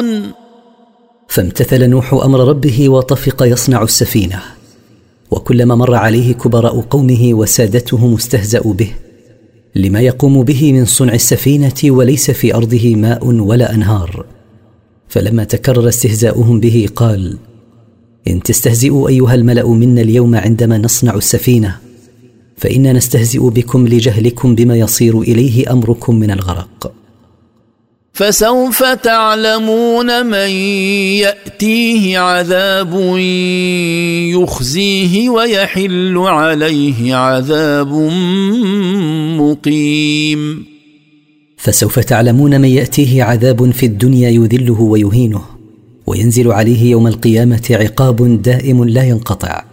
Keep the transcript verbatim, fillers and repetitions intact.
يعملون. فامتثل نوح أمر ربه وطفق يصنع السفينة، وكلما مر عليه كبراء قومه وسادتهم استهزأوا به لما يقوم به من صنع السفينة، وليس في أرضه ماء ولا أنهار. فلما تكرر استهزاؤهم به قال: إن تستهزئوا أيها الملأ منا اليوم عندما نصنع السفينة، فإنا نستهزئ بكم لجهلكم بما يصير إليه أمركم من الغرق. فسوف تعلمون من يأتيه عذاب يخزيه ويحل عليه عذاب مقيم. فسوف تعلمون من يأتيه عذاب في الدنيا يذله ويهينه، وينزل عليه يوم القيامة عقاب دائم لا ينقطع.